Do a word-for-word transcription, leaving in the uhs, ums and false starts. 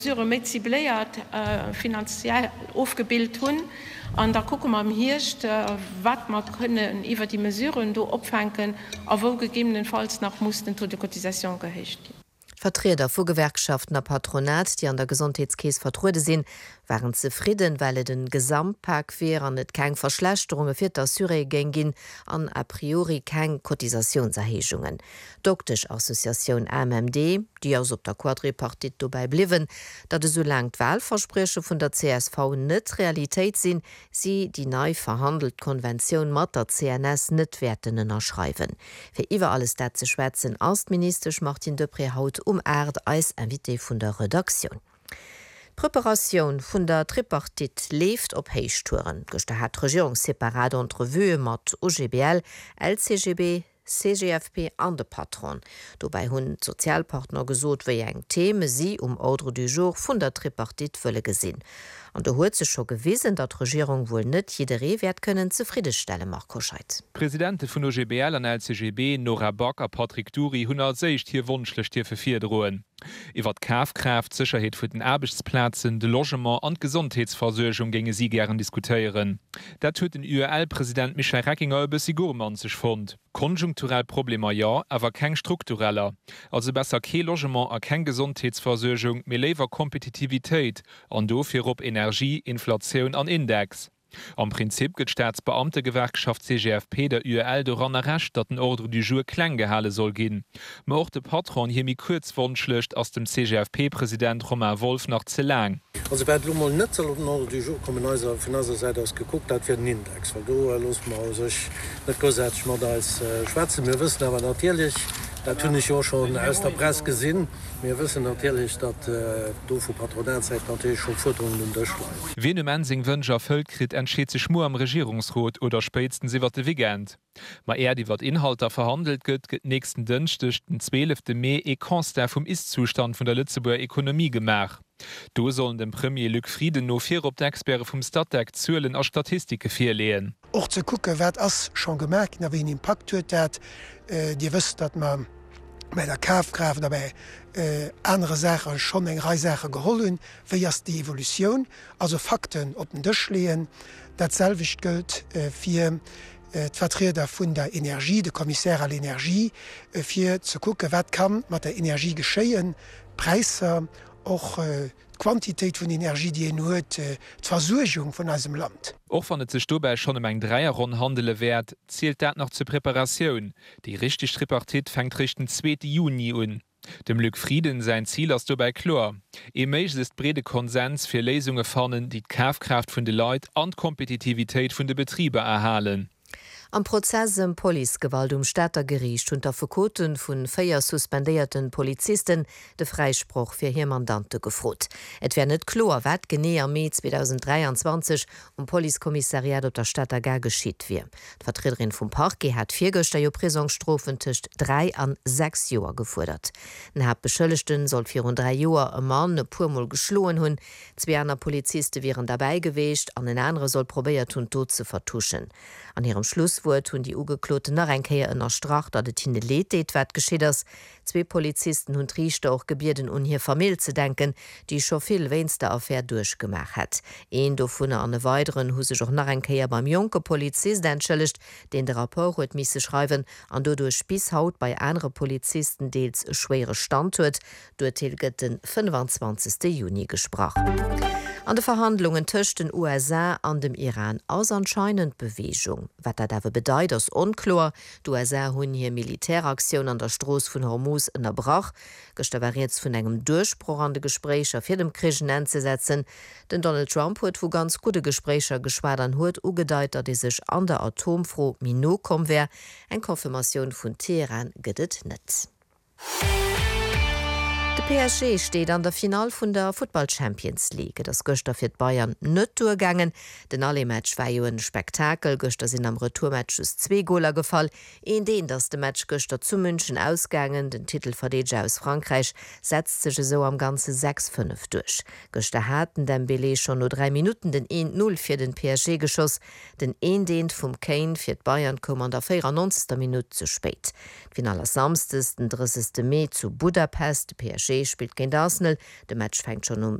mit zibléiert äh, finanziell aufgebildet hun an da gucken man hircht äh, wat man können iwwer die mesureuren do opfänken a wo gegebenenfalls nach mussten to de Kotisation gehecht. Vertreter vu Gewerkschaften a Patronat, die an der Gesundheitskäes vertrude sinn, waren zufrieden, weil den Gesamtpack wär an net keng Verschlechterungen fir der Syre gengin an a priori keng Kotisationserhechungen. Doktisch Assoziation M M D, die aus op der Quadripartit dobei bliwen, dat de so lang Wahlverspreche vun der C S V net Realität sinn, sie die neu verhandelt Konvention mat der C N S net wertenen erschreiben. Fir iwwer alles dat ze schwätzen Außenminister Martin Depré haut um Erd als Invité vun der Redaktion. Präparation vun der Tripartit left op Heichtouren. Gochte hat Regierungsseparate Entrevue mat O G B L, L C G B, C G F P an de Patron. Dobei hunn Sozialpartner gesot wéi eng Theme sie um Ordre du jour vun der Tripartit wëlle gesinn. An der huet ze scho gewesen, dat Regierung wohl net jideré werd können zufriedestelle Marco Scheid. Präsidente vun O G B L an L C G B, Nora Bock a Patrick Duri hunn seicht hier wunschlech hier fir vier droen. Iwer Kafkraft, Sicherheet vu den Arbeitsplatzen, de Logement an Gesundheitsversorgung ginge sie gern diskutieren. Dat huet den U R L-Präsident Michael Reckinger be Sigurmann sech fand. Konjunkturell Probleme ja, aber kein struktureller. Also besser kein Logement a kein Gesundheitsversorgung, mehr lever Kompetitivität an dofir op Energie, Inflation an Index. Am Prinzip gët Staatsbeamtegewerkschaft C G F P der U R L doran errecht, dat den Ordre du jour klein gehalle soll gin. Ma auch de Patron hier mi kurz wunschlecht aus dem C G F P-Präsident Romain Wolf nach ze lang. Also werd lo mal net op den Ordre du jour kommen von unserer Seite aus geguckt, dat fir den Index. Weil du los ma sech net gosäg mat als äh, Schweze mir wissen, aber natürlich da tun ich auch schon aus der Presse gesehen. Wir wissen natürlich, dass äh, du von Patronatzeit natürlich schon Forderungen unterschlagen. Wenn du Mensing Wünscher Völkrit entsteht sich nur am Regierungsrat oder spätestens sie wird der Weekend. Ma er die wird Inhalter verhandelt gött gët nächsten Dünstech den zwölften Mai e Constat vom Ist-Zustand von der Lützeburger Ökonomie gemacht. Do sollen dem Premier Luc Frieden no vier op d'Experte vom Stadtdeck Zülen als Statistike firlehen. Och zu gucken, wer ass schon gemerkt, na wie ein Impact huet dat, äh, Di wisst, dat man bei der Kafgraf dabei äh, andere Sachen schon eng Reisache gehollen, wie as die Evolution, also Fakten op den Tisch lehen, dat selwicht gilt äh, fir äh, Vertreter vun der Energie, de Kommissär an Energie, äh, fir zu gucken, wat kann mat der Energie geschehen, Preise, auch äh, Quantität von Energie, die nur äh, die Versorgung von unserem Land. Auch wenn es sich dabei schon um ein Dreierrund handele wird, zählt das noch zur Präparation. Die richtige Tripartit fängt Richtung zweiten Juni an. Dem Luc Frieden sein Ziel ist dabei klar. E möglichst brede Konsens für Lösungen finden, die die Kaufkraft von den Leuten und die Kompetitivität von den Betrieben erhalten. Am Prozess im Polizeigewalt um Stadtgericht und der Verkoten vun feier suspendierten Polizisten de Freispruch fir hier Mandante gefrot. Et wär net klar, wat genné am Mai zweitausenddreiundzwanzig um Polizeikommissariat op der Stadt gar geschiet wie. D'Vertreterin vum Parquet hat vier Göster jo Prisonstrofen tischcht drei an sechs Joer gefordert. Den Herr Beschëllechten soll vier und drei Joer e Mann ne purmol geschloen hunn. Zwei aner Polizisten wären dabei geweest, an den andere soll probiert hun tot zu vertuschen. An ihrem Schlusswort hunn die ugekloten Renkeier ënner Strach, dat et hin de Leet deet wat geschieet ass. Zwei Polizisten hunn Triichte auch gebierden un hier Familie zu denken, die scho viel weinste Affaire durchgemacht hat. Een do vun an e weiteren hu sech och Renkeier beim Joke Polizist entschëllecht, den de rapport huet misse schreiwen, an dodurch bis haut bei andere Polizisten deels e schwere Stand huet, dotilget den fünfundzwanzigsten Juni gesprach. An de Verhandlungen tëcht den U S A an dem Iran aus anscheinend Bewegung. Wat dat dawer bedeit ass onklor, d'U S A hunn hier Militäraktion an der Stroos vun Hormuz ënnerbrach, gestawariert vun engem Durchspruch an de Gesprächer fir dem Krichen enzesetzen. Den Donald Trump huet wo ganz gute Gesprächer geschwadern huet ugedeit, dat de sech an der Atomfro Mino kom wär, eng Konfirmation vun Teheran gëdet net. De P S G steht an der Final vun der Football Champions League. Das Göster fir Bayern net durchgangen. Den alle Match war jo ein Spektakel. Göster sind am Retourmatch zwei Goler gefall. In den dass de Match Göster zu München ausgangen, den Titel Verdeger aus Frankreich, setzt sich so am ganze sechs fünf durch. Göster hatten Dembélé schon nur drei Minuten den eins null für den P S G geschoss. Den een den vom Kane fir Bayern kom an der vierundneunzigsten Minute zu spät. Final am Samstag, den dreißigsten Mai zu Budapest. P S G G spielt gegen Arsenal. De Match fängt schon um